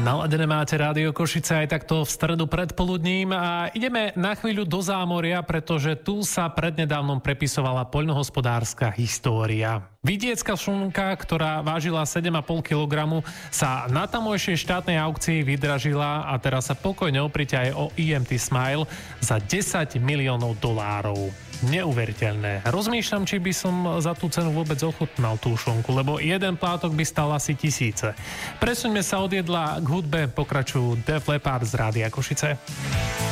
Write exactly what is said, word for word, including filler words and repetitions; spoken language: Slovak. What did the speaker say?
Naladené máte Rádio Košice aj takto v stredu predpoludním a ideme na chvíľu do zámoria, pretože tu sa prednedávnom prepisovala poľnohospodárska história. Vidiecka šunka, ktorá vážila sedem a pol kilogramu, sa na tamojšej štátnej aukcii vydražila a teraz sa pokojne oprite aj o í em té Smile za desať miliónov dolárov. Neuveriteľné. Rozmýšľam, či by som za tú cenu vôbec ochutnal tú šunku, lebo jeden plátok by stal asi tisíce. Presuňme sa od jedla k hudbe, pokračujú Def Leppard z Rádia Košice.